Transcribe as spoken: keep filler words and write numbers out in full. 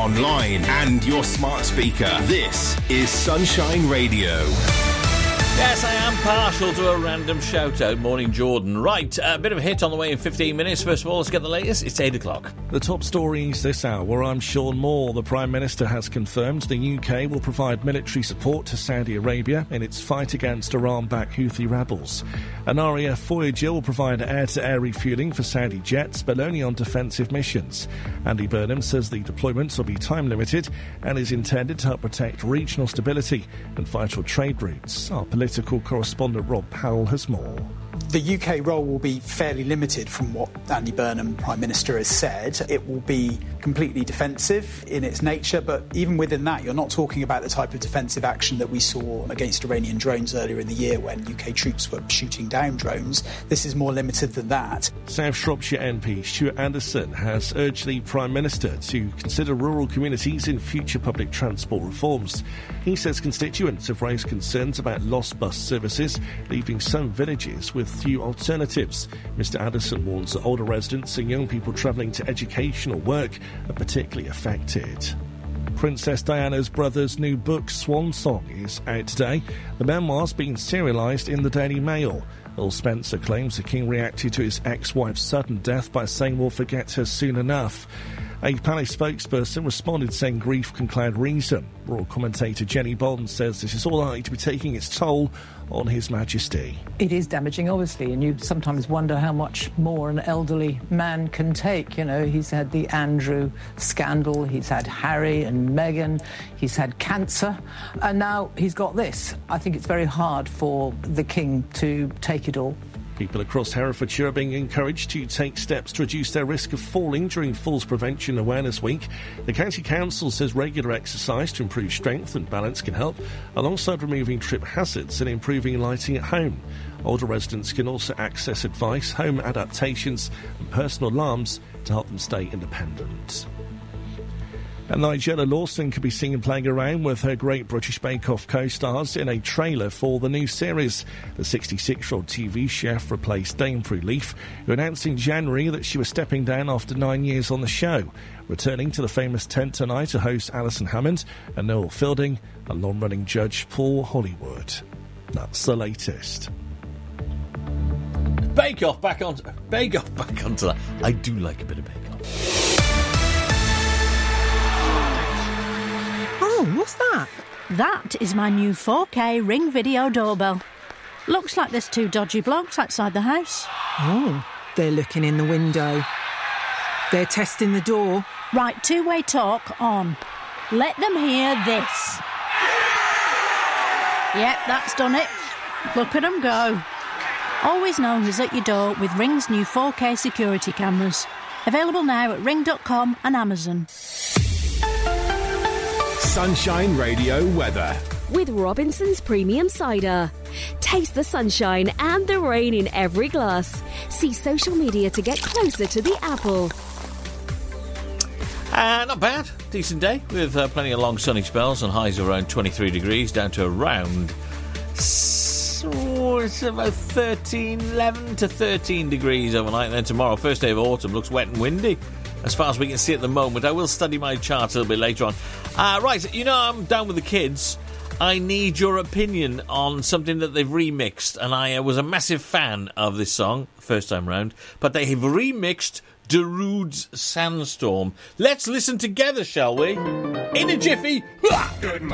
online, and your smart speaker. This is Sunshine Radio. Yes, I am partial to a random shout-out. Morning, Jordan. Right, a bit of a hit on the way in fifteen minutes. First of all, let's get the latest. It's eight o'clock. The top stories this hour. I'm Sean Moore. The Prime Minister has confirmed the U K will provide military support to Saudi Arabia in its fight against Iran-backed Houthi rebels. An R A F Voyager will provide air-to-air refuelling for Saudi jets, but only on defensive missions. Andy Burnham says the deployments will be time-limited and is intended to help protect regional stability and vital trade routes. Our political correspondent Rob Powell has more. The U K role will be fairly limited from what Andy Burnham, Prime Minister, has said. It will be completely defensive in its nature, but even within that, you're not talking about the type of defensive action that we saw against Iranian drones earlier in the year when U K troops were shooting down drones. This is more limited than that. South Shropshire M P Stuart Anderson has urged the Prime Minister to consider rural communities in future public transport reforms. He says constituents have raised concerns about lost bus services, leaving some villages with few alternatives. Mister Anderson warns that older residents and young people travelling to education or work are particularly affected. Princess Diana's brother's new book, Swan Song, is out today. The memoir's been serialised in the Daily Mail. Earl Spencer claims the King reacted to his ex-wife's sudden death by saying we'll forget her soon enough. A palace spokesperson responded saying grief can cloud reason. Royal commentator Jenny Bond says this is all likely to be taking its toll on His Majesty. It is damaging, obviously, and you sometimes wonder how much more an elderly man can take. You know, he's had the Andrew scandal, he's had Harry and Meghan, he's had cancer, and now he's got this. I think it's very hard for the King to take it all. People across Herefordshire are being encouraged to take steps to reduce their risk of falling during Falls Prevention Awareness Week. The County Council says regular exercise to improve strength and balance can help, alongside removing trip hazards and improving lighting at home. Older residents can also access advice, home adaptations and personal alarms to help them stay independent. And Nigella Lawson could be seen playing around with her Great British Bake Off co-stars in a trailer for the new series. The sixty-six-year-old T V chef replaced Dame Prue Leaf, who announced in January that she was stepping down after nine years on the show. Returning to the famous tent tonight are host Alison Hammond and Noel Fielding and long-running judge Paul Hollywood. That's the latest. Bake Off back on. Bake Off back onto that. I do like a bit of Bake Off. Oh, what's that? That is my new four K Ring Video doorbell. Looks like there's two dodgy blokes outside the house. Oh, they're looking in the window. They're testing the door. Right, two-way talk on. Let them hear this. Yep, that's done it. Look at them go. Always know who's at your door with Ring's new four K security cameras. Available now at ring dot com and Amazon. Sunshine Radio weather. With Robinson's Premium Cider. Taste the sunshine and the rain in every glass. See social media to get closer to the apple. Uh, not bad. Decent day with uh, plenty of long sunny spells and highs of around twenty-three degrees down to around... Oh, it's about thirteen, eleven to thirteen degrees overnight. And then tomorrow, first day of autumn, looks wet and windy. As far as we can see at the moment. I will study my chart a little bit later on. Uh, right, you know, I'm down with the kids. I need your opinion on something that they've remixed. And I uh, was a massive fan of this song, first time round. But they have remixed Darude's Sandstorm. Let's listen together, shall we? In a jiffy.